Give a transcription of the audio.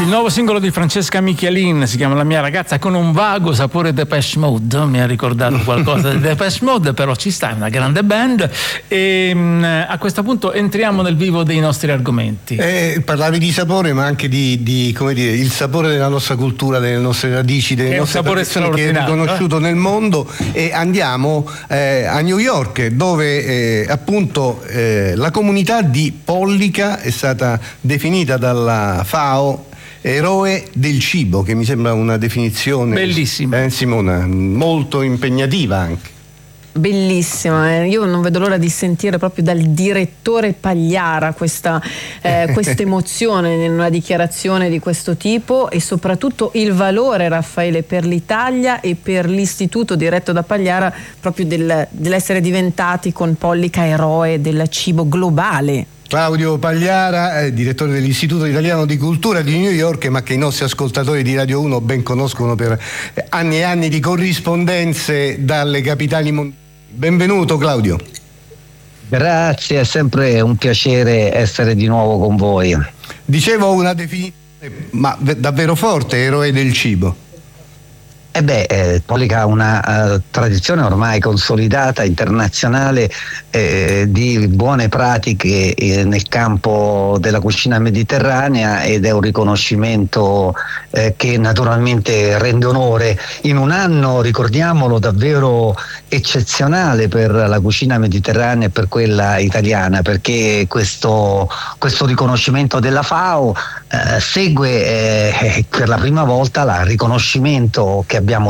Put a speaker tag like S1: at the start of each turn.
S1: Il nuovo singolo di Francesca Michelin si chiama La mia ragazza, con un vago sapore Depeche Mode, mi ha ricordato qualcosa di Depeche Mode, però ci sta, è una grande band. E a questo punto entriamo nel vivo dei nostri argomenti.
S2: Parlavi di sapore, ma anche di come dire, il sapore della nostra cultura, delle nostre radici, delle nostre tradizioni, che è riconosciuto nel mondo. E andiamo a New York, dove appunto la comunità di Pollica è stata definita dalla FAO eroe del cibo, che mi sembra una definizione
S1: bellissima,
S2: Simona, molto impegnativa anche.
S3: Bellissima, io non vedo l'ora di sentire proprio dal direttore Pagliara questa emozione in una dichiarazione di questo tipo, e soprattutto il valore, Raffaele, per l'Italia e per l'istituto diretto da Pagliara, proprio dell'essere diventati con Pollica eroe del cibo globale.
S2: Claudio Pagliara, direttore dell'Istituto Italiano di Cultura di New York, ma che i nostri ascoltatori di Radio 1 ben conoscono per anni e anni di corrispondenze dalle capitali mondiali. Benvenuto Claudio.
S4: Grazie, è sempre un piacere essere di nuovo con voi.
S2: Dicevo, una definizione ma davvero forte, eroe del cibo.
S4: Pollica ha una tradizione ormai consolidata, internazionale, di buone pratiche nel campo della cucina mediterranea, ed è un riconoscimento che naturalmente rende onore in un anno, ricordiamolo, davvero eccezionale per la cucina mediterranea e per quella italiana, perché questo riconoscimento della FAO segue per la prima volta il riconoscimento che abbiamo